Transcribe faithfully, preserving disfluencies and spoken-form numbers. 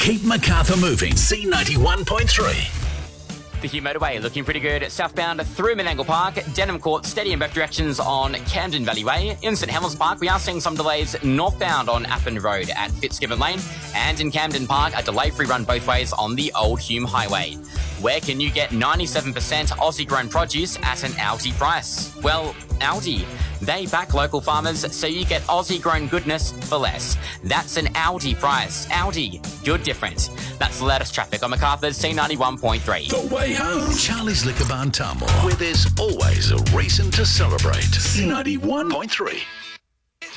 Keep Macarthur moving. C ninety-one point three. The Hugh Motorway looking pretty good. Southbound through Menangle Park, Denham Court, steady in both directions on Camden Valley Way. In St Helens Park, we are seeing some delays northbound on Appin Road at Fitzgibbon Lane. And in Camden Park, a delay-free run both ways on the Old Hume Highway. Where can you get ninety-seven percent Aussie-grown produce at an Aldi price? Well, Aldi. They back local farmers, so you get Aussie-grown goodness for less. That's an Aldi price. Aldi, you're different. That's the latest traffic on Macarthur's C ninety-one point three. The way home. Charlie's Liquor Barn Tamworth, where there's always a reason to celebrate. C ninety-one point three.